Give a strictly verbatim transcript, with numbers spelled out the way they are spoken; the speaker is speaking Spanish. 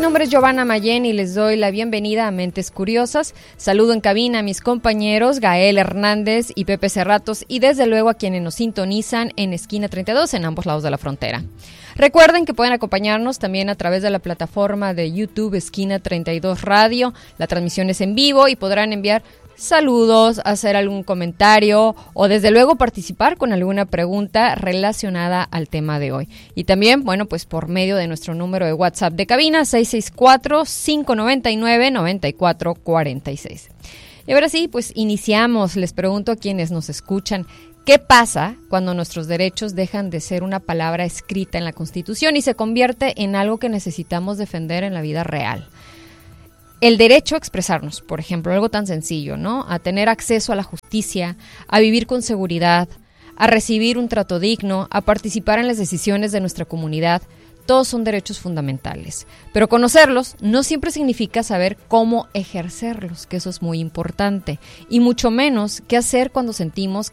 nombre es Giovanna Mayén y les doy la bienvenida a Mentes Curiosas. Saludo en cabina a mis compañeros Gael Hernández y Pepe Cerratos y desde luego a quienes nos sintonizan en Esquina treinta y dos en ambos lados de la frontera. Recuerden que pueden acompañarnos también a través de la plataforma de YouTube Esquina treinta y dos Radio. La transmisión es en vivo y podrán enviar saludos, hacer algún comentario o desde luego participar con alguna pregunta relacionada al tema de hoy. Y también, bueno, pues por medio de nuestro número de WhatsApp de cabina seis seis cuatro, cinco nueve nueve, nueve cuatro cuatro seis. Y ahora sí, pues iniciamos. Les pregunto a quienes nos escuchan, ¿qué pasa cuando nuestros derechos dejan de ser una palabra escrita en la Constitución y se convierte en algo que necesitamos defender en la vida real? El derecho a expresarnos, por ejemplo, algo tan sencillo, ¿no? A tener acceso a la justicia, a vivir con seguridad, a recibir un trato digno, a participar en las decisiones de nuestra comunidad. Todos son derechos fundamentales. Pero conocerlos no siempre significa saber cómo ejercerlos, que eso es muy importante. Y mucho menos qué hacer cuando sentimos